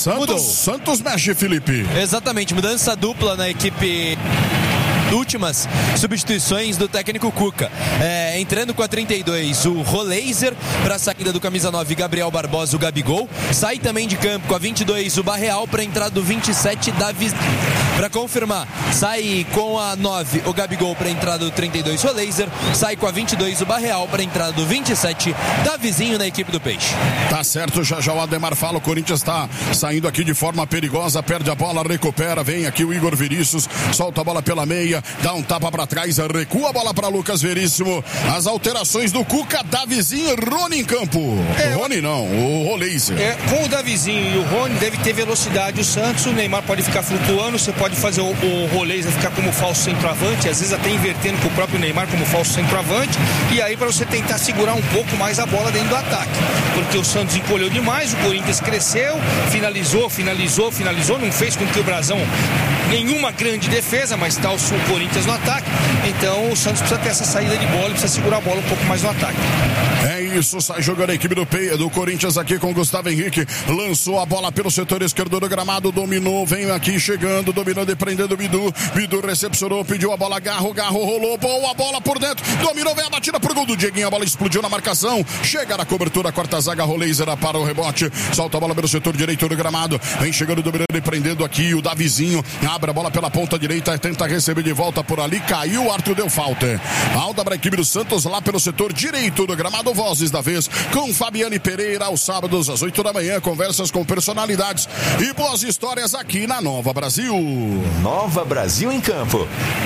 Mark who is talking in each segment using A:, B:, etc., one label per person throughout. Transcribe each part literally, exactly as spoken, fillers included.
A: Santos,
B: mudou.
A: Santos mexe, Felipe.
C: Exatamente, mudança dupla na equipe. Últimas substituições do técnico Cuca. É, entrando com a trinta e dois, o Roleiser, para a saída do camisa nove, Gabriel Barbosa, o Gabigol. Sai também de campo com a vinte e dois, o Barreal, para a entrada do vinte e sete, Davi. Para confirmar, sai com a nove, o Gabigol, para a entrada do trinta e dois, Roleiser. Sai com a vinte e dois, o Barreal, para a entrada do vinte e sete, Davizinho na equipe do Peixe.
A: Tá certo, já já o Ademar fala, o Corinthians está saindo aqui de forma perigosa, perde a bola, recupera, vem aqui o Igor Vinícius, solta a bola pela meia, dá um tapa pra trás, recua a bola pra Lucas Veríssimo. As alterações do Cuca, Davizinho e Rony em campo. É, Rony não, o Roleiser.
B: É, com o Davizinho e o Rony deve ter velocidade o Santos, o Neymar pode ficar flutuando, você pode fazer o, o Roleiser ficar como falso centroavante, às vezes até invertendo com o próprio Neymar como falso centroavante, e aí para você tentar segurar um pouco mais a bola dentro do ataque, porque o Santos encolheu demais, o Corinthians cresceu, finalizou, finalizou, finalizou, não fez com que o Brasão nenhuma grande defesa, mas está o Corinthians no ataque, então o Santos precisa ter essa saída de bola e precisa segurar a bola um pouco mais no ataque.
A: É isso, sai jogando a equipe do, P, do Corinthians aqui com o Gustavo Henrique, lançou a bola pelo setor esquerdo do gramado, dominou, vem aqui chegando, dominando e prendendo o Bidu, Bidu recepcionou, pediu a bola, Garro, Garro rolou, boa bola por dentro, dominou, vem a batida pro gol do Dieguinho, a bola explodiu na marcação, chega na cobertura, quarta zaga, Roleiser para o rebote, solta a bola pelo setor direito do gramado, vem chegando, dominando e prendendo aqui o Davizinho, abre a bola pela ponta direita, tenta receber de volta por ali, caiu, o Arthur deu falta. Falta para a equipe do Santos lá pelo setor direito do gramado, Vozes da Vez com Fabiane Pereira aos sábados às oito da manhã, conversas com personalidades e boas histórias aqui na Nova Brasil.
D: Nova Brasil em campo.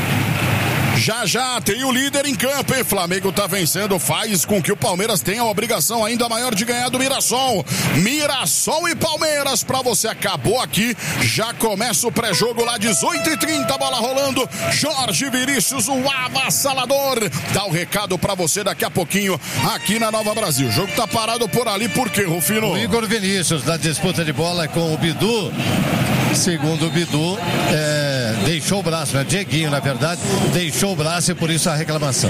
A: Já já tem o líder em campo, hein? Flamengo tá vencendo, faz com que o Palmeiras tenha a obrigação ainda maior de ganhar do Mirassol. Mirassol e Palmeiras pra você, acabou aqui, já começa o pré-jogo lá, dezoito e trinta, bola rolando, Jorge Vinícius, o avassalador, dá o recado pra você daqui a pouquinho aqui na Nova Brasil. O jogo tá parado por ali, por quê, Rufino?
E: O Igor Vinícius na disputa de bola com o Bidu, segundo o Bidu, é, deixou o braço, né? Dieguinho, na verdade, deixou o braço e por isso a reclamação.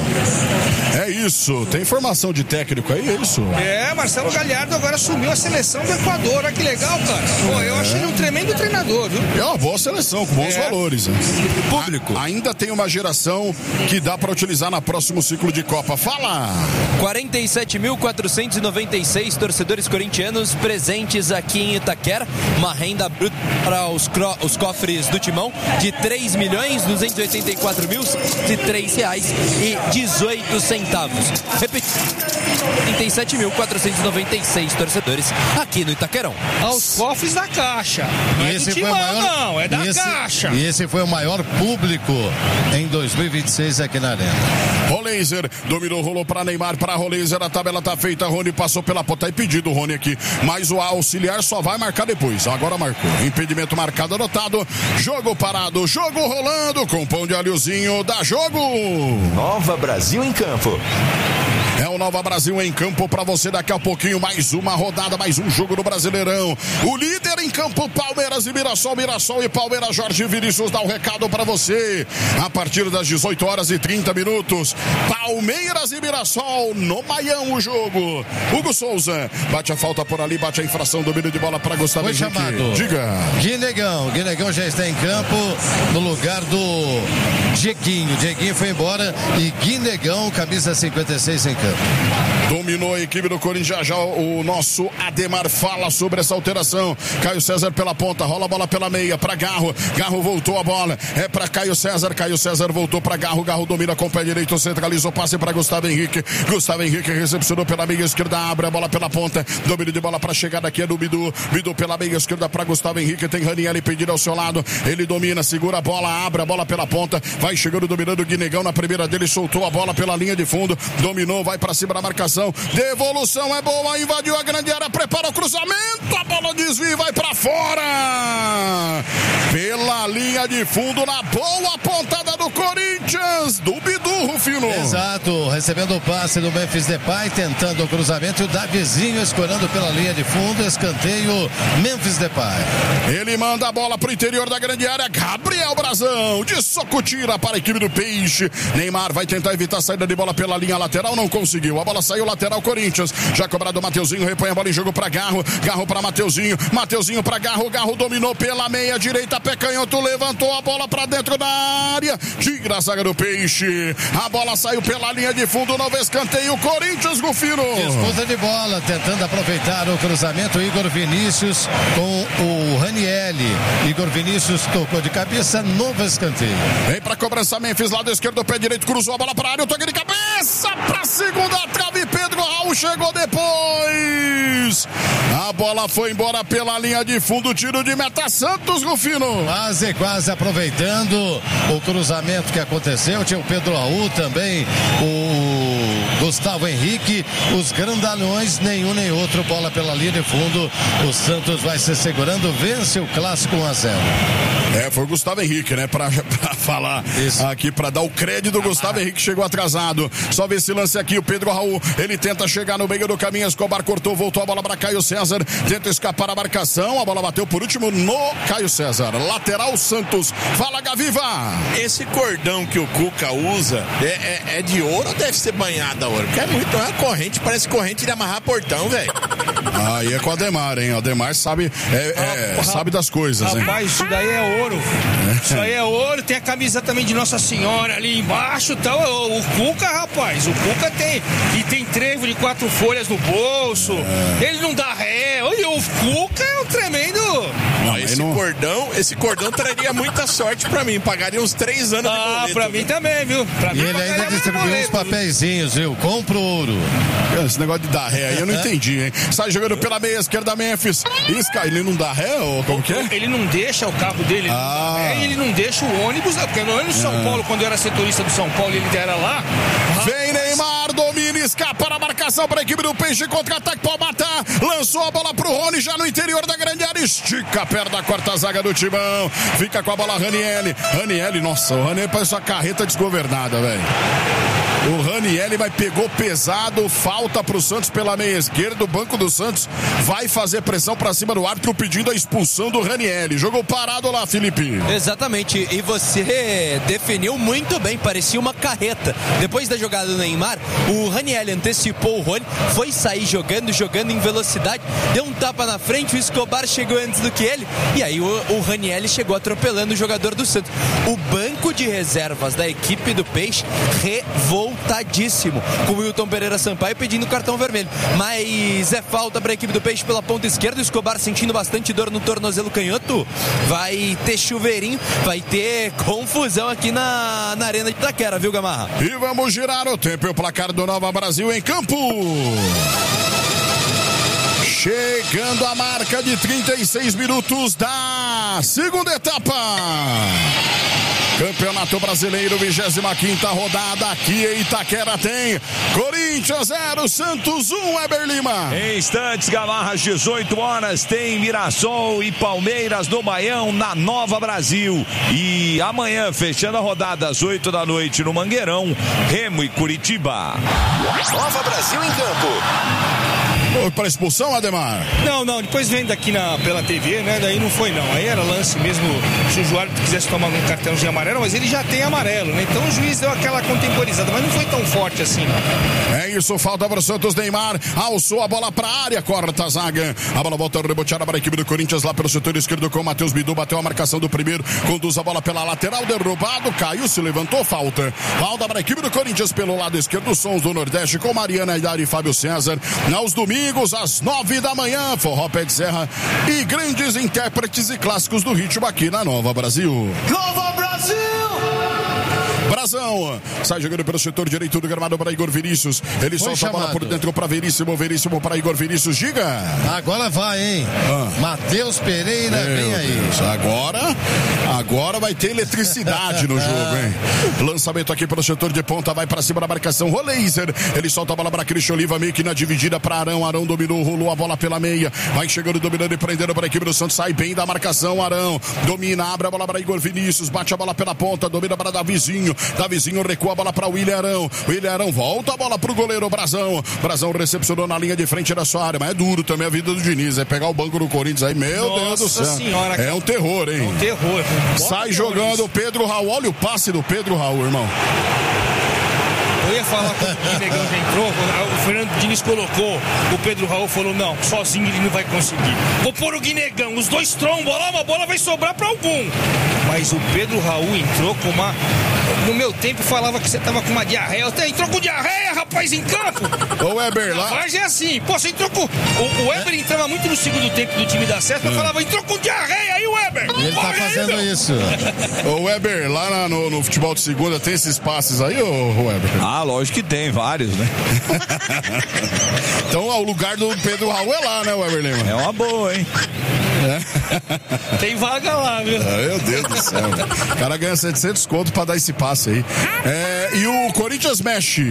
A: É isso, tem informação de técnico aí, é isso?
B: É, Marcelo Galhardo agora assumiu a seleção do Equador, olha que legal, cara. Pô, eu achei ele um tremendo treinador, viu?
A: É uma boa seleção, com bons é. valores. Né?
C: Público.
A: A, ainda tem uma geração que dá para utilizar na próximo ciclo de Copa. Fala!
C: quarenta e sete mil quatrocentos e noventa e seis torcedores corintianos presentes aqui em Itaquera, uma renda bruta para os, cro- os cofres do Timão de três milhões duzentos e oitenta e quatro mil e três reais e dezoito centavos. Repetindo, trinta e sete mil quatrocentos e noventa e seis torcedores aqui no Itaquerão.
B: Aos cofres da Caixa. Não
E: e
B: é do Timão, maior... não, é da
E: e esse,
B: Caixa.
E: E esse foi o maior público em dois mil e vinte e seis aqui na Arena.
A: Roleiser dominou, rolou para Neymar, para Roleiser, a tabela tá feita, Rony passou pela ponta, e pedido o Rony aqui, mas o auxiliar só vai marcar depois, agora marcou, impedimento marcado, anotado, jogo parado, jogo rolando, com pão de alhozinho, dá jogo!
D: Nova Brasil em campo.
A: É o Nova Brasil em campo para você daqui a pouquinho, mais uma rodada, mais um jogo do Brasileirão. O líder em campo, Palmeiras e Mirassol, Mirassol e Palmeiras. Jorge Vinícius dá o um recado para você. A partir das dezoito horas e trinta minutos, Palmeiras e Mirassol no Maião o jogo. Hugo Souza bate a falta por ali, bate a infração, domínio de bola para Gustavo
E: Henrique. Foi chamado.
A: Diga.
E: Guinegão, Guinegão já está em campo no lugar do Dieguinho. Dieguinho foi embora e Guinegão, camisa cinquenta e seis em campo.
A: Dominou a equipe do Corinthians. Já, já o nosso Ademar fala sobre essa alteração. Caio César pela ponta, rola a bola pela meia para Garro. Garro voltou a bola, é para Caio César. Caio César voltou para Garro. Garro domina com o pé direito, centralizou, passe para Gustavo Henrique. Gustavo Henrique recepcionou pela meia esquerda, abre a bola pela ponta, domínio de bola para chegada aqui é do Bidu. Bidu pela meia esquerda para Gustavo Henrique. Tem Ranieri pedido ao seu lado. Ele domina, segura a bola, abre a bola pela ponta, vai chegando, dominando o Guinegão na primeira dele, soltou a bola pela linha de fundo, dominou, vai para cima da marcação, devolução é boa, invadiu a grande área, prepara o cruzamento, a bola desvia e vai para fora, pela linha de fundo, na boa pontada do Corinthians, mas do Bidu, Rufino.
E: Exato, recebendo o passe do Memphis Depay, tentando o cruzamento e o Davizinho escorando pela linha de fundo, escanteio Memphis Depay.
A: Ele manda a bola pro interior da grande área, Gabriel Brazão, de soco tira para a equipe do Peixe. Neymar vai tentar evitar a saída de bola pela linha lateral, não conseguiu. A bola saiu lateral, Corinthians. Já cobrado o Mateuzinho, repõe a bola em jogo para Garro. Garro para Mateuzinho, Mateuzinho para Garro. Garro dominou pela meia direita, pé canhoto, levantou a bola para dentro da área. Tira a zaga do Peixe. A bola saiu pela linha de fundo, novo escanteio, Corinthians, Rufino.
E: Disputa de bola, tentando aproveitar o cruzamento, Igor Vinícius com o Ranielli. Igor Vinícius tocou de cabeça, novo escanteio.
A: Vem pra cobrança Memphis, lado esquerdo, pé direito, cruzou a bola pra área, o toque de cabeça pra segunda trave, Pedro Raul chegou depois. A bola foi embora pela linha de fundo, tiro de meta, Santos, Rufino.
E: Quase, quase aproveitando o cruzamento que aconteceu, tinha o Pedro Raul também, o Gustavo Henrique, os grandalhões, nenhum nem outro, bola pela linha de fundo, o Santos vai se segurando, vence o clássico um a zero.
A: É, foi o Gustavo Henrique, né, pra, pra falar Isso. aqui, pra dar o crédito, o Gustavo Henrique chegou atrasado, só vê esse lance aqui, o Pedro Raul, ele tenta chegar no meio do caminho, Escobar cortou, voltou a bola pra Caio César, tenta escapar a marcação, a bola bateu por último no Caio César, lateral Santos, fala Gaviva!
F: Esse cordão que o Cuca usa é, é, é de ouro ou deve ser banhado a ouro? Porque é muito, é uma corrente, parece corrente de amarrar portão, velho.
A: Aí é com o Ademar, hein, o Ademar sabe, é, é, ah, sabe das coisas, hein?
B: Rapaz, isso daí é ouro. Isso aí é ouro, tem a camisa também de Nossa Senhora ali embaixo, tal. O, o Cuca, rapaz, o Cuca tem e tem trevo de quatro folhas no bolso. É. Ele não dá ré. Olha, o Cuca é um tremendo.
F: Não, esse não... cordão, esse cordão traria muita sorte pra mim. Pagaria uns três anos
B: ah,
F: de boleto.
B: Ah, pra mim também, viu? Pra
E: e
B: mim
E: ele ainda distribuiu uns papeizinhos, viu? Compra o ouro.
A: Esse negócio de dar ré aí eu não entendi, hein? Sai jogando pela meia esquerda, Memphis. Isca, ele não dá ré ou como que é?
B: Ele não deixa o carro dele.
A: Ah.
B: É, ele não deixa o ônibus, porque no ônibus São Paulo, quando eu era setorista do São Paulo, ele era lá.
A: Vem Neymar, domina, escapa na marcação para a equipe do Peixe, contra-ataque, pode matar, lançou a bola pro Rony, já no interior da grande área, estica perto da quarta zaga do Timão, fica com a bola Ranielli, Ranielli, nossa, o Ranielli parece uma carreta desgovernada, velho. O Ranielli vai, pegou pesado, falta pro Santos pela meia esquerda, o banco do Santos vai fazer pressão pra cima do árbitro pedindo a expulsão do Ranielli. Jogou parado lá, Felipe.
C: Exatamente, e você definiu muito bem, parecia uma carreta. Depois da jogada do Neymar, o Ranielli antecipou o Rony, foi sair jogando, jogando em velocidade, deu um tapa na frente, o Escobar chegou antes do que ele, e aí o, o Ranielli chegou atropelando o jogador do Santos. O banco de reservas da equipe do Peixe revoltou tadíssimo, com o Wilton Pereira Sampaio pedindo cartão vermelho, mas é falta para a equipe do Peixe pela ponta esquerda, o Escobar sentindo bastante dor no tornozelo canhoto, vai ter chuveirinho, vai ter confusão aqui na, na Arena de Itaquera, viu, Gamarra?
A: E vamos girar o tempo e o placar do Nova Brasil em campo. Chegando a marca de trinta e seis minutos da segunda etapa. Campeonato Brasileiro, vigésima quinta rodada, aqui em Itaquera tem Corinthians zero, Santos um, Eber Lima.
G: Em instantes, Gamarra, às dezoito horas, tem Mirassol e Palmeiras no Baião, na Nova Brasil. E amanhã, fechando a rodada às oito da noite no Mangueirão, Remo e Curitiba.
D: Nova Brasil em campo.
A: Para expulsão, Ademar?
B: Não, não, depois vem daqui na, pela T V, né? Daí não foi não. Aí era lance mesmo, se o árbitro quisesse tomar um cartãozinho amarelo, mas ele já tem amarelo, né? Então o juiz deu aquela contemporizada, mas não foi tão forte assim, não.
A: É isso, falta para o Santos. Neymar alçou a bola para a área, corta a zaga. A bola volta reboteada para a equipe do Corinthians lá pelo setor esquerdo com o Matheus Bidu, bateu a marcação do primeiro, conduz a bola pela lateral, derrubado, caiu, se levantou, falta. Falta para a equipe do Corinthians pelo lado esquerdo, Sons do Nordeste com Mariana Aidar e Fábio César. Aos domingos, às nove da manhã, Forró Pé de Serra e grandes intérpretes e clássicos do ritmo aqui na Nova Brasil.
H: Nova Brasil!
A: Brazão, sai jogando pelo setor direito do gramado para Igor Vinícius. Ele Foi solta chamado. a bola por dentro para Veríssimo, Veríssimo para Igor Vinícius, diga.
E: Agora vai, hein? Ah. Matheus Pereira, Meu vem aí.
A: Deus. Agora, agora vai ter eletricidade no jogo, hein? Lançamento aqui pelo setor de ponta, vai para cima da marcação, Roleiser. Ele solta a bola para Cristian Oliva, meio que na dividida para Arão. Arão dominou, rolou a bola pela meia. Vai chegando, dominando e prendendo para a equipe do Santos. Sai bem da marcação, Arão. Domina, abre a bola para Igor Vinícius, bate a bola pela ponta, domina para Davizinho. Davizinho recua a bola para o Ilharão. O Ilharão volta a bola para o goleiro Brazão. Brazão recepcionou na linha de frente da sua área, mas é duro também a vida do Diniz. É pegar o banco do Corinthians aí, meu
B: Nossa
A: Deus do céu.
B: Senhora,
A: é um terror, hein?
B: É um terror.
A: Sai jogando o Pedro Raul. Olha o passe do Pedro Raul, irmão.
B: Eu ia falar que o Guinegão já entrou, o Fernando Diniz colocou, o Pedro Raul falou, não, sozinho ele não vai conseguir. Vou pôr o Guinegão, os dois trombam lá, uma bola vai sobrar pra algum. Mas o Pedro Raul entrou com uma... No meu tempo falava que você tava com uma diarreia. Você entrou com diarreia, rapaz, em campo.
A: O Weber lá.
B: Mas é assim, pô, você entrou com... O, o Weber entrava muito no segundo tempo do time da Seta, mas falava, entrou com diarreia aí, Weber.
E: Ele tá fazendo
B: aí,
E: isso.
A: O Weber, lá na, no, no futebol de segunda, tem esses passes aí, ô Weber?
G: Ah, lógico que tem, vários, né?
A: Então, o lugar do Pedro Raul é lá, né, Weber Lima?
G: É uma boa, hein?
A: É.
B: Tem vaga lá, viu?
A: Meu Deus do céu. O cara ganha setecentos conto pra dar esse passe aí. É, e o Corinthians mexe.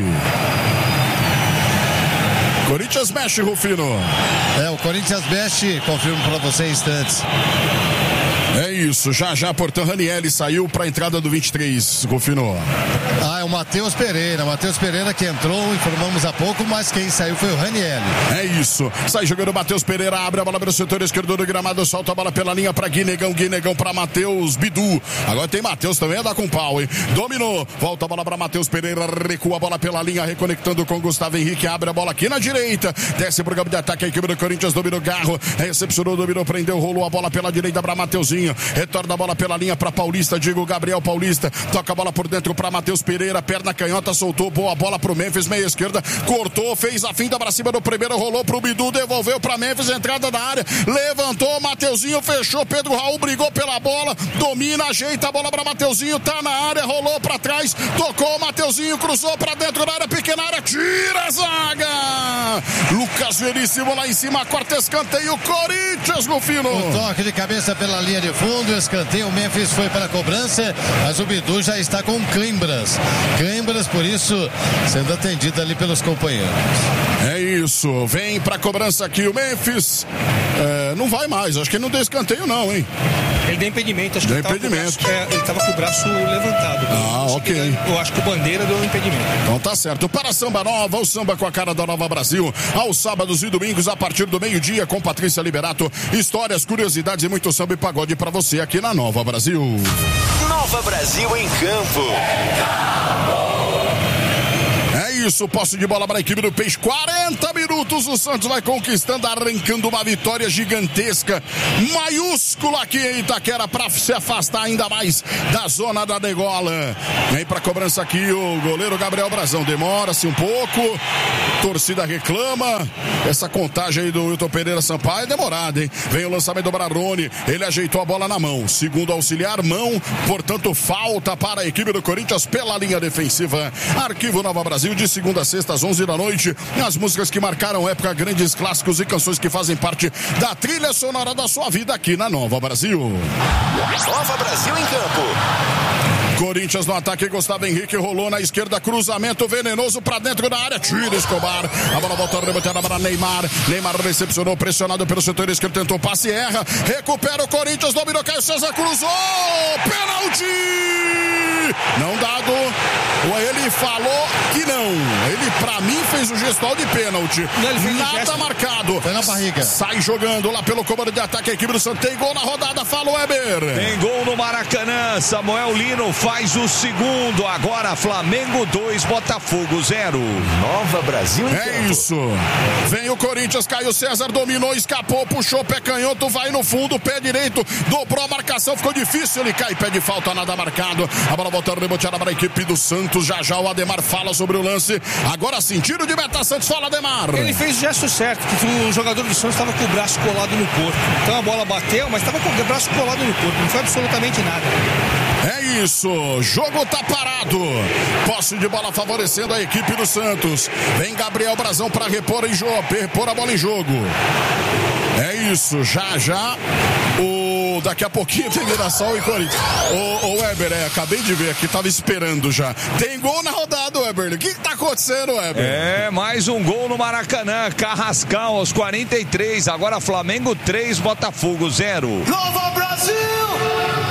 A: Corinthians mexe, Rufino.
E: É, o Corinthians mexe, confirmo pra você em instantes.
A: É isso, já já, portão Ranieri saiu para a entrada do vinte e três, Rufino.
E: Ah, é o Matheus Pereira, Matheus Pereira que entrou, informamos há pouco, mas quem saiu foi o Ranieri.
A: É isso, sai jogando o Matheus Pereira, abre a bola pelo setor esquerdo do gramado, solta a bola pela linha para Guinegão, Guinegão para Matheus Bidu. Agora tem Matheus também, é dar com pau, hein? Dominou, volta a bola para Matheus Pereira, recua a bola pela linha, reconectando com Gustavo Henrique, abre a bola aqui na direita, desce pro campo de ataque, a equipe do Corinthians dominou Garro, recepcionou, dominou, prendeu, rolou a bola pela direita para Mateuzinho. Retorna a bola pela linha para Paulista, digo Gabriel Paulista, toca a bola por dentro para Matheus Pereira, perna canhota, soltou, boa bola pro Memphis, meia esquerda, cortou, fez a finta para cima do primeiro, rolou pro Bidu, devolveu para Memphis, entrada da área, levantou, Mateuzinho fechou, Pedro Raul brigou pela bola, domina, ajeita a bola para Mateuzinho, tá na área, rolou para trás, tocou, Mateuzinho cruzou para dentro da área, pequena área, tira a zaga, Lucas Veríssimo lá em cima, quarto escanteio, Corinthians no fino.
E: O toque de cabeça pela linha de fundo, escanteio, o Memphis foi para a cobrança, mas o Bidu já está com câimbras. Câimbras, por isso, sendo atendido ali pelos companheiros.
A: É isso, vem para a cobrança aqui o Memphis. É, não vai mais, acho que ele não deu escanteio não, hein?
B: Ele deu impedimento, acho que
A: deu
B: ele
A: impedimento.
B: Tava com o braço, é, ele estava com o braço levantado.
A: Ah,
B: acho
A: ok.
B: Ele, eu acho que o Bandeira deu impedimento.
A: Então tá certo. Para Samba Nova, o samba com a cara da Nova Brasil, aos sábados e domingos a partir do meio-dia com Patrícia Liberato. Histórias, curiosidades e muito samba e pagode para você aqui na Nova Brasil.
D: Nova Brasil em campo.
A: É isso, posse de bola para a equipe do Peixe. quarenta minutos, o Santos vai conquistando, arrancando uma vitória gigantesca, maiúscula aqui em Itaquera, para se afastar ainda mais da zona da degola. Vem para cobrança aqui o goleiro Gabriel Brazão. Demora-se um pouco, torcida reclama. Essa contagem aí do Wilton Pereira Sampaio é demorada, hein? Vem o lançamento do Braroni, ele ajeitou a bola na mão. Segundo auxiliar, mão, portanto, falta para a equipe do Corinthians pela linha defensiva. Arquivo Nova Brasil, de segunda a sexta às onze da noite. As músicas que marcaram época, grandes clássicos e canções que fazem parte da trilha sonora da sua vida aqui na Nova Brasil.
D: Nova Brasil em campo.
A: Corinthians no ataque, Gustavo Henrique rolou na esquerda, cruzamento venenoso pra dentro da área, tira Escobar, a bola volta rebotada para Neymar, Neymar recepcionou, pressionado pelo setor esquerdo, tentou passe, erra, recupera o Corinthians, dominou, Caio César cruzou, pênalti! Não dado, ele falou que não, ele pra mim fez o gestual de pênalti, nada marcado,
E: foi na barriga,
A: sai jogando lá pelo comando de ataque, a equipe do Santos tem gol na rodada, fala o Weber.
G: Tem gol no Maracanã, Samuel Lino faz o segundo, agora Flamengo dois, Botafogo zero.
D: Nova Brasil em
A: É
D: campo.
A: isso, vem o Corinthians, Caio César dominou, escapou, puxou, pé canhoto, vai no fundo, pé direito, dobrou a marcação, ficou difícil, ele cai, pé de falta, nada marcado, a bola volta reboteada para a equipe do Santos, já já o Ademar fala sobre o lance, agora sim, tiro de meta, Santos, fala Ademar.
B: Ele fez o gesto certo, que o jogador do Santos estava com o braço colado no corpo, então a bola bateu, mas estava com o braço colado no corpo, não foi absolutamente nada.
A: É isso, jogo tá parado, posse de bola favorecendo a equipe do Santos, vem Gabriel Brazão para repor, em jogo, repor a bola em jogo, é isso, já já o daqui a pouquinho tem Mirassol e Corinthians. O, o Weber, é, acabei de ver aqui, tava esperando já, tem gol na rodada, Weber, o que que tá acontecendo, Weber?
G: É, mais um gol no Maracanã, Carrascal aos quarenta e três, agora Flamengo três, Botafogo zero.
H: Nova Brasil!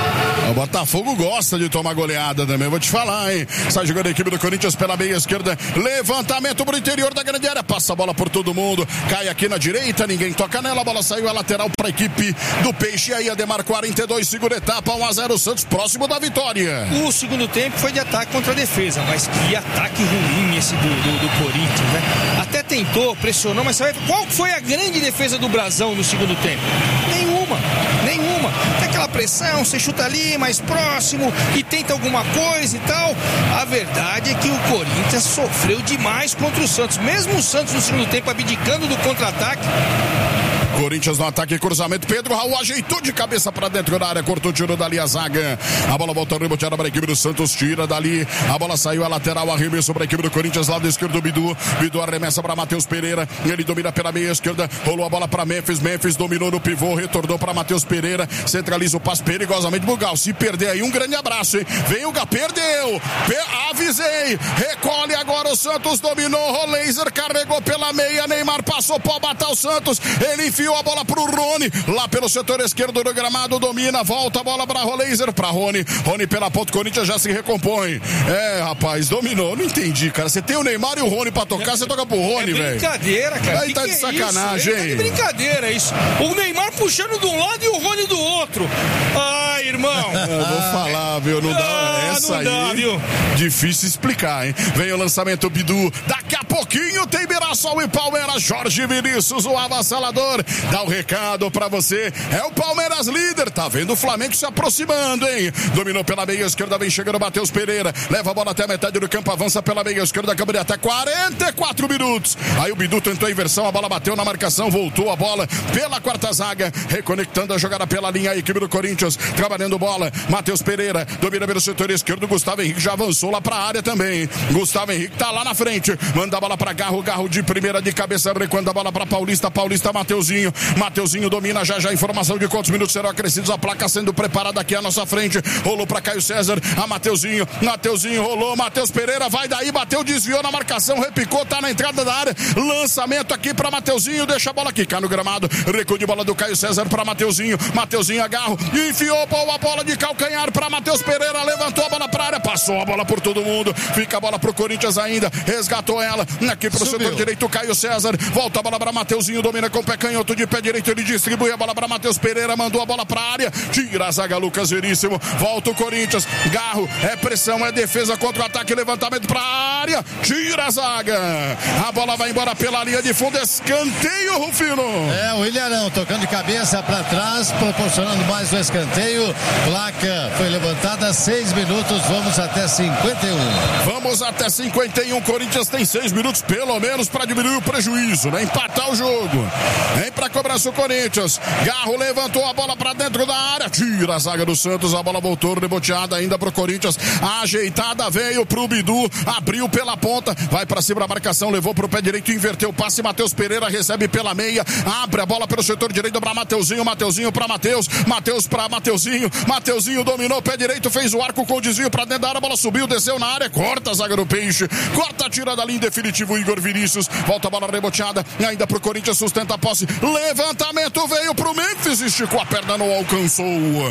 A: O Botafogo gosta de tomar goleada também, vou te falar, hein? Sai jogando a equipe do Corinthians pela meia esquerda. Levantamento pro interior da grande área. Passa a bola por todo mundo. Cai aqui na direita, ninguém toca nela. A bola saiu, a lateral para a equipe do Peixe. E aí, Ademar, quarenta e dois, segunda etapa, um a zero, Santos próximo da vitória.
B: O segundo tempo foi de ataque contra a defesa, mas que ataque ruim esse do, do, do Corinthians, né? Até tentou, pressionou, mas sabe qual foi a grande defesa do Brasão no segundo tempo? Nenhuma, nenhuma. Tem aquela pressão, você chuta ali mais próximo e tenta alguma coisa e tal. A verdade é que o Corinthians sofreu demais contra o Santos. Mesmo o Santos no segundo tempo abdicando do contra-ataque.
A: Corinthians no ataque, cruzamento, Pedro Raul ajeitou de cabeça pra dentro da área, cortou o tiro dali a zaga, a bola volta reboteada para a equipe do Santos, tira dali, a bola saiu a lateral, arremesso para a equipe do Corinthians, lado esquerdo, Bidu, Bidu arremessa para Matheus Pereira, ele domina pela meia esquerda, rolou a bola para Memphis, Memphis dominou no pivô, retornou para Matheus Pereira, centraliza o passe perigosamente pro Gal, se perder aí um grande abraço, hein? Vem o Gal, perdeu, Pe- avisei, recolhe agora o Santos, dominou, Roleiser carregou pela meia, Neymar passou para matar o Santos, ele enfiou a bola pro Rony, lá pelo setor esquerdo do gramado, domina, volta a bola pra Roleiser, pra Rony, Rony pela ponta, Corinthians já se recompõe. É, rapaz, dominou, não entendi, cara. Você tem o Neymar e o Rony pra tocar, você toca pro Rony, velho.
B: É brincadeira, cara.
A: Aí
B: que
A: tá
B: que
A: de
B: é
A: sacanagem,
B: isso?
A: hein?
B: Tá de brincadeira isso. O Neymar puxando de um lado e o Rony do outro. Ai, irmão.
A: Eu vou falar, viu? Não dá.
B: Ah,
A: essa
B: não dá,
A: aí.
B: viu?
A: Difícil explicar, hein? Vem o lançamento, Bidu. Daqui a pouquinho tem Mirassol e Palmeiras. Jorge Vinícius, o avassalador. Dá o recado pra você. É o Palmeiras líder. Tá vendo o Flamengo se aproximando, hein? Dominou pela meia esquerda, vem chegando o Matheus Pereira. Leva a bola até a metade do campo, avança pela meia esquerda, câmera até quarenta e quatro minutos. Aí o Bidu tentou a inversão, a bola bateu na marcação, voltou a bola pela quarta zaga, reconectando a jogada pela linha, a equipe do Corinthians, trabalhando bola. Matheus Pereira, domina pelo setor esquerdo, Gustavo Henrique já avançou lá pra área também. Gustavo Henrique tá lá na frente, manda a bola pra Garro, Garro de primeira de cabeça, recuando a bola pra Paulista, Paulista, Mateuzinho, Mateuzinho domina, já já informação de quantos minutos serão acrescidos, a placa sendo preparada aqui à nossa frente, rolou pra Caio César, a Mateuzinho, Mateuzinho rolou, Matheus Pereira vai daí, bateu, desviou na marcação, repicou, tá na entrada da área, lançamento aqui pra Mateuzinho, deixa a bola aqui, cai no gramado, recuo de bola do Caio César pra Mateuzinho, Mateuzinho agarro, enfiou a bola de calcanhar pra Matheus Pereira, levantou a bola pra área, passou a bola por todo mundo, fica a bola pro Corinthians ainda, resgatou ela, aqui pro Subiu. Setor direito, Caio César, volta a bola pra Mateuzinho, domina com o pé canhoto de pé direito, ele distribui a bola pra Matheus Pereira, mandou a bola pra área, tira a zaga, Lucas Veríssimo, volta o Corinthians, Garro, é pressão, é defesa contra o ataque, levantamento pra área, tira a zaga, a bola vai embora pela linha de fundo, escanteio, Rufino.
E: É, o Ilharão tocando de cabeça pra trás, proporcionando mais o escanteio, placa foi levantada, seis minutos, vamos até cinquenta e um.
A: Vamos até cinquenta e um, Corinthians tem seis minutos pelo menos para diminuir o prejuízo, né? Empatar o jogo. Vem pra cobrança o Corinthians. Garro levantou a bola pra dentro da área, tira a zaga do Santos, a bola voltou reboteada ainda pro Corinthians, ajeitada veio pro Bidu, abriu pela ponta, vai pra cima da marcação, levou pro pé direito, inverteu o passe, Matheus Pereira recebe pela meia, abre a bola pelo setor direito pra Mateuzinho, Mateuzinho pra Matheus, Matheus pra Mateuzinho, Mateuzinho dominou o pé direito, fez o arco com o desvio pra dentro da área, a bola subiu, desceu na área, corta a zaga do Peixe, corta a tirada ali em definitivo, Igor Vinícius, volta a bola reboteada, ainda pro Corinthians, sustenta a posse, levantamento veio pro Memphis, esticou a perna, não alcançou,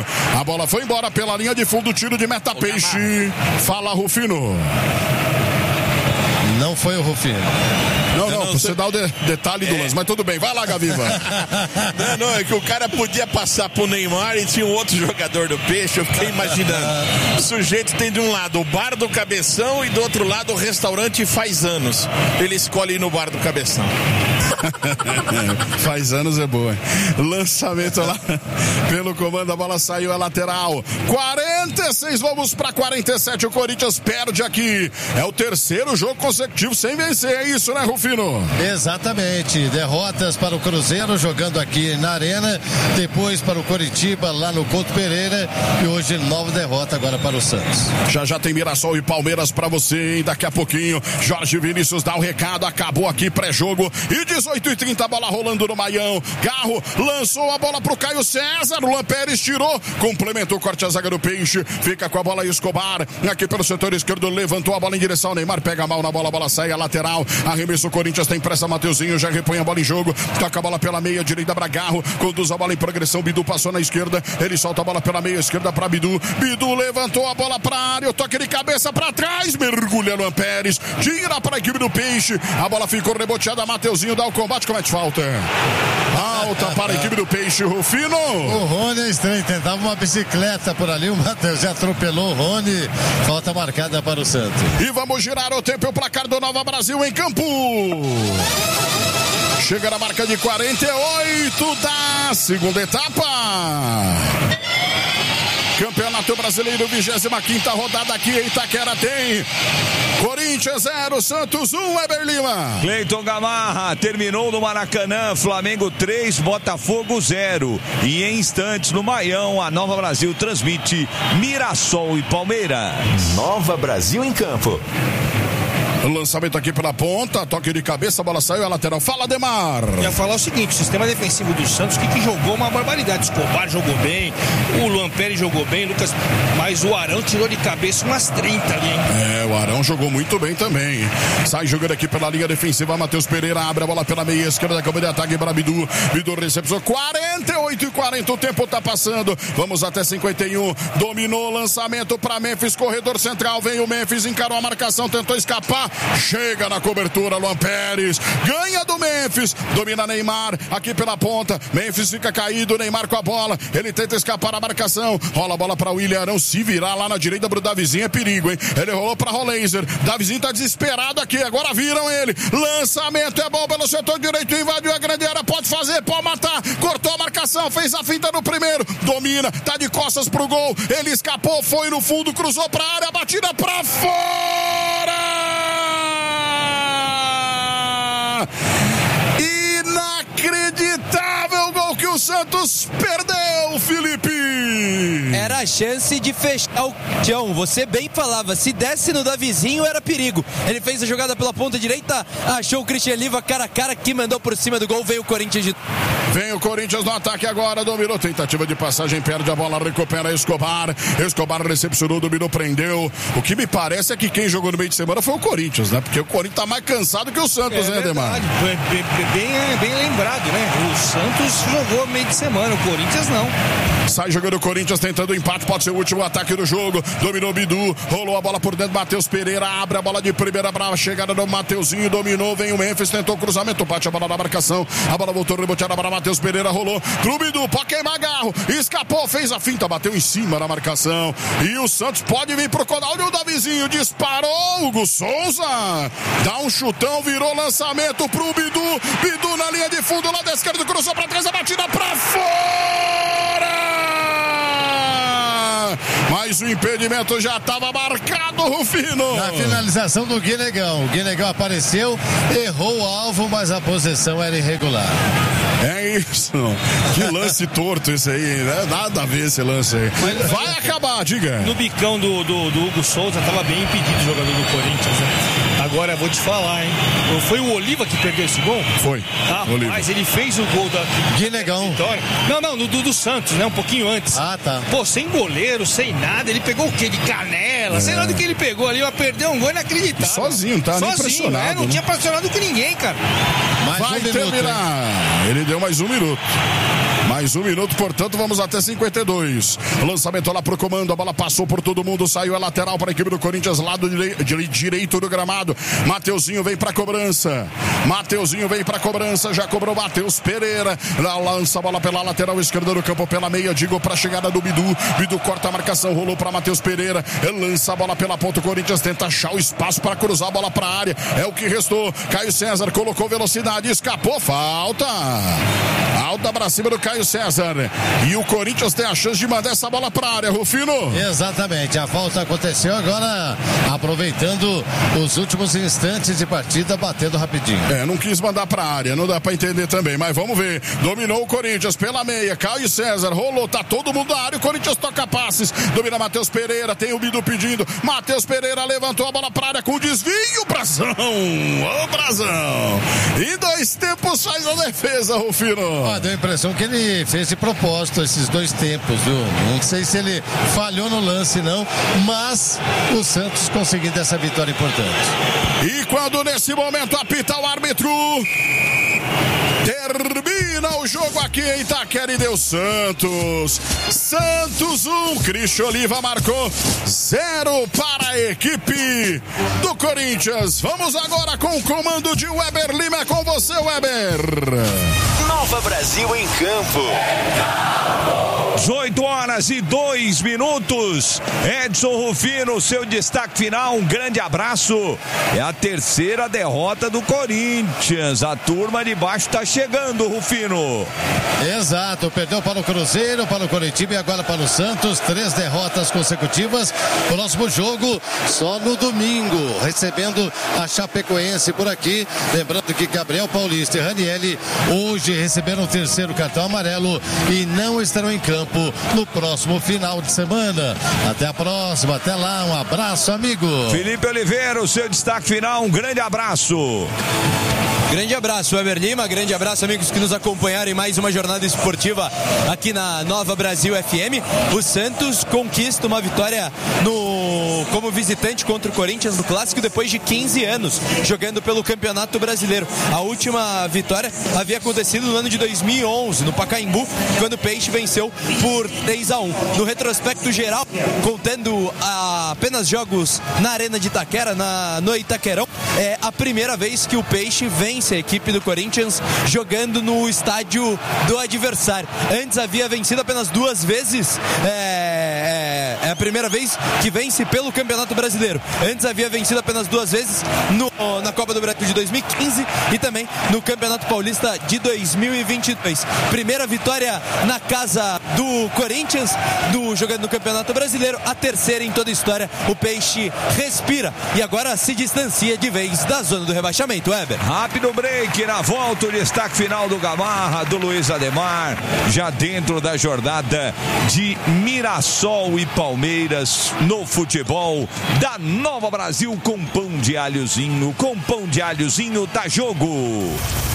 A: a bola foi embora pela linha de fundo, tiro de meta Peixe. Fala, Rufino.
E: Não foi o Rufino.
A: Não, não, não, você você... dá o de, detalhe do é. lance, mas tudo bem, vai lá, Gaviva.
F: Não, não, é que o cara podia passar pro Neymar e tinha um outro jogador do Peixe, eu fiquei imaginando. O sujeito tem de um lado o bar do Cabeção e do outro lado o restaurante Faz Anos. Ele escolhe ir no bar do Cabeção.
A: Faz anos é boa. Lançamento lá pelo comando, a bola saiu, é lateral. quarenta e seis, vamos para quarenta e sete. O Corinthians perde aqui. É o terceiro jogo consecutivo sem vencer. É isso, né, Rufino?
E: Exatamente. Derrotas para o Cruzeiro jogando aqui na Arena. Depois para o Coritiba lá no Couto Pereira. E hoje nova derrota agora para o Santos.
A: Já já tem Mirassol e Palmeiras para você, hein? Daqui a pouquinho, Jorge Vinícius dá o recado. Acabou aqui pré-jogo. E dezoito oito e trinta, bola rolando no Maião. Garro lançou a bola pro Caio César. O Luan Pérez tirou. Complementou o corte a zaga do Peixe. Fica com a bola Escobar. Aqui pelo setor esquerdo, levantou a bola em direção ao Neymar. Pega mal na bola, a bola sai a lateral. Arremesso, o Corinthians tem pressa. Mateuzinho já repõe a bola em jogo. Toca a bola pela meia direita para Garro. Conduz a bola em progressão. Bidu passou na esquerda. Ele solta a bola pela meia esquerda para Bidu. Bidu levantou a bola para área. O toque de cabeça para trás. Mergulha Luan Pérez. Tira para a equipe do Peixe. A bola ficou reboteada. Mateuzinho dá o combate. Comete falta. Falta para a equipe do Peixe. Rufino.
E: O Rony é estranho. Tentava uma bicicleta por ali. O Matheus já atropelou o Rony. Falta marcada para o Santos.
A: E vamos girar o tempo e o placar do Nova Brasil em campo. Chega na marca de quarenta e oito da segunda etapa. Campeonato Brasileiro, vigésima quinta rodada aqui em Itaquera tem Corinthians zero, Santos um, Weber Lima.
G: Cleiton Gamarra, terminou no Maracanã, Flamengo três, Botafogo zero. E em instantes no Maião, a Nova Brasil transmite Mirassol e Palmeiras.
D: Nova Brasil em campo.
A: Lançamento aqui pela ponta, toque de cabeça, a bola saiu, a lateral. Fala, Demar.
B: Eu ia falar o seguinte, o sistema defensivo do Santos, que, que jogou uma barbaridade. Escobar jogou bem, o Luan Pérez jogou bem, Lucas, mas o Arão tirou de cabeça umas trinta ali, hein?
A: É, o Arão jogou muito bem também. Sai jogando aqui pela linha defensiva, Matheus Pereira abre a bola pela meia esquerda, campo de ataque para Bidu. Bidu recepção, quarenta e oito e quarenta, o tempo tá passando. Vamos até cinquenta e um, dominou, lançamento para Memphis, corredor central, vem o Memphis, encarou a marcação, tentou escapar. Chega na cobertura, Luan Pérez. Ganha do Memphis. Domina Neymar aqui pela ponta. Memphis fica caído. Neymar com a bola. Ele tenta escapar da marcação. Rola a bola para o William Arão. Se virar lá na direita pro Davizinho é perigo, hein? Ele rolou para Roleiser. Davizinho tá desesperado aqui. Agora viram ele. Lançamento é bom pelo setor direito. Invadiu a grande área. Pode fazer, pode matar. Cortou a marcação. Fez a finta no primeiro. Domina. Tá de costas pro gol. Ele escapou. Foi no fundo. Cruzou pra área. Batida pra fora. Inacreditável gol que o Santos perdeu, Felipe.
C: Era a chance de fechar o chão. Você bem falava, se desse no Davizinho era perigo. Ele fez a jogada pela ponta direita, achou o Christian Liva cara a cara, que mandou por cima do gol, veio o Corinthians de...
A: Vem o Corinthians no ataque agora, dominou, tentativa de passagem, perde a bola, recupera Escobar. Escobar recepcionou, dominou, prendeu. O que me parece é que quem jogou no meio de semana foi o Corinthians, né? Porque o Corinthians tá mais cansado que o Santos,
B: é,
A: né, Demar?
B: Bem, bem, bem lembrado, né? O Santos jogou meio de semana, o Corinthians não.
A: Sai jogando o Corinthians, tentando o empate, pode ser o último ataque do jogo. Dominou Bidu, rolou a bola por dentro, Matheus Pereira abre a bola de primeira para a chegada do Mateuzinho, dominou, vem o Memphis, tentou o cruzamento, bate a bola na marcação, a bola voltou reboteada para Matheus Pereira, rolou pro Bidu, pode queimar Garro, escapou, fez a finta, bateu em cima da marcação, e o Santos pode vir pro Conal, o Davizinho disparou, Hugo Souza dá um chutão, virou lançamento pro Bidu, Bidu na linha de fundo, lado esquerdo, cruzou para trás, a batida para fora! Mas o impedimento já estava marcado, Rufino.
E: Na finalização do Guinegão. O Guinegão apareceu, errou o alvo, mas a posição era irregular.
A: É isso. Que lance torto esse aí, né? Nada a ver esse lance aí. Mas vai acabar, diga.
B: No bicão do, do, do Hugo Souza estava bem impedido o jogador do Corinthians, né? Agora vou te falar, hein? Foi o Oliva que perdeu esse gol?
A: Foi.
B: Ah,
A: Oliva.
B: mas ele fez o gol da
E: Guinegão.
B: Vitória. Não, não, do, do Santos, né? Um pouquinho antes.
E: Ah, tá.
B: Pô, sem goleiro, sem nada. Ele pegou o quê? De canela. É. Sei lá do que ele pegou ali. Ia perder um gol inacreditável.
A: Sozinho, tá?
B: Sozinho,
A: impressionado.
B: É, não
A: né?
B: tinha pressionado com ninguém, cara.
E: Mais
A: Vai
E: um minuto,
A: terminar. Hein? Ele deu mais um minuto. Mais um minuto, portanto, vamos até cinquenta e dois. Lançamento lá pro comando, a bola passou por todo mundo, saiu a lateral para a equipe do Corinthians, lado direi- direito do gramado. Mateuzinho vem pra cobrança. Mateuzinho vem pra cobrança, já cobrou Matheus Pereira. Lança a bola pela lateral esquerda do campo, pela meia, digo, pra chegada do Bidu. Bidu corta a marcação, rolou pra Matheus Pereira. Ele lança a bola pela ponta, o Corinthians tenta achar o espaço para cruzar a bola pra área. É o que restou. Caio César colocou velocidade, escapou, falta. Falta pra cima do Caio César. E o Corinthians tem a chance de mandar essa bola pra área, Rufino.
E: Exatamente, a falta aconteceu agora, aproveitando os últimos instantes de partida, batendo rapidinho.
A: É, não quis mandar pra área, não dá pra entender também, mas vamos ver. Dominou o Corinthians pela meia, Caio César, rolou, tá todo mundo na área, o Corinthians toca passes, domina Matheus Pereira, tem o Bidu pedindo, Matheus Pereira levantou a bola pra área com desvio, Brazão, ô Brazão. E dois tempos faz a defesa, Rufino.
E: Ah, deu a impressão que ele fez de propósito esses dois tempos, viu? Não sei se ele falhou no lance não, mas o Santos conseguindo essa vitória importante.
A: E quando nesse momento apita o árbitro, termina o jogo aqui em Itaquera e deu Santos. Santos um, Cristian Oliva marcou zero para a equipe do Corinthians. Vamos agora com o comando de Weber Lima. É com você, Weber.
D: Nova Brasil em campo.
G: dezoito horas e dois minutos. Edson Rufino, seu destaque final, um grande abraço. É a terceira derrota do Corinthians. A turma de baixo está chegando, Rufino.
E: Exato, perdeu para o Cruzeiro, para o Coritiba e agora para o Santos. Três derrotas consecutivas. Próximo jogo só no domingo, recebendo a Chapecoense por aqui. Lembrando que Gabriel Paulista e Ranieri hoje receberam o terceiro cartão amarelo e não estarão em campo no próximo final de semana. Até a próxima, até lá, um abraço, amigo.
G: Felipe Oliveira, o seu destaque final, um grande abraço.
C: Grande abraço, Weber Lima, grande abraço, amigos que nos acompanharam em mais uma jornada esportiva aqui na Nova Brasil F M. O Santos conquista uma vitória no, como visitante contra o Corinthians no Clássico depois de quinze anos, jogando pelo Campeonato Brasileiro. A última vitória havia acontecido no ano de dois mil e onze, no Pacaembu, quando o Peixe venceu por três a um. No retrospecto geral, contando a, apenas jogos na Arena de Itaquera, na, no Itaquerão, é a primeira vez que o Peixe vence a equipe do Corinthians jogando no estádio do adversário. Antes havia vencido apenas duas vezes, é, é, é a primeira vez que vence pelo Campeonato Brasileiro. Antes havia vencido apenas duas vezes no, na Copa do Brasil de dois mil e quinze e também no Campeonato Paulista de dois mil e vinte e dois. Primeira vitória na casa do Corinthians, do, jogando no Campeonato Brasileiro, a terceira em toda a história. O Peixe respira e agora se distancia de vez da zona do rebaixamento, Weber.
G: Rápido break, na volta o destaque final do Gamarra, do Luiz Ademar, já dentro da jornada de Mirassol e Palmeiras no futebol da Nova Brasil com pão de alhozinho, com pão de alhozinho tá jogo.